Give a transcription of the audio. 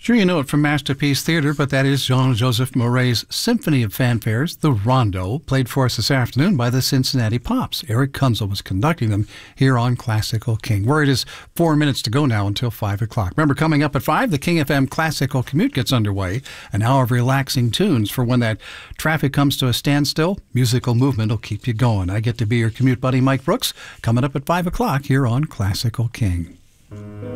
Sure, you know it from Masterpiece Theater, but that is Jean-Joseph Mouret's Symphony of Fanfares, the Rondo, played for us this afternoon by the Cincinnati Pops. Eric Kunzel was conducting them here on Classical King. Where it is 4 minutes to go now until 5 o'clock. Remember, coming up at 5, the King FM Classical Commute gets underway. An hour of relaxing tunes for when that traffic comes to a standstill. Musical movement will keep you going. I get to be your commute buddy, Mike Brooks, coming up at 5 o'clock here on Classical King.